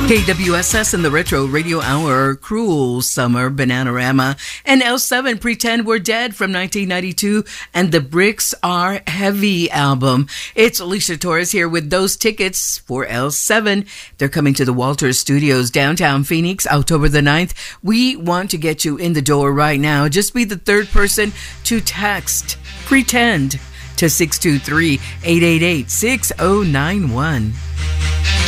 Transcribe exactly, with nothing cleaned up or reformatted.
K W S S in the Retro Radio Hour, Cruel Summer, Bananarama, and L seven, Pretend We're Dead from nineteen ninety-two, and the Bricks Are Heavy album. It's Alicia Torres here with those tickets for L seven. They're coming to the Walters Studios, downtown Phoenix, October the ninth. We want to get you in the door right now. Just be the third person to text Pretend to six two three, eight eight eight, six oh nine one.